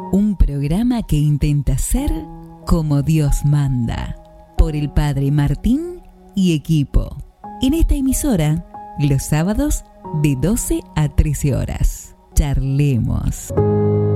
Un programa que intenta ser como Dios manda. Por el Padre Martín y equipo. En esta emisora, los sábados de 12 a 13 horas. Charlemos.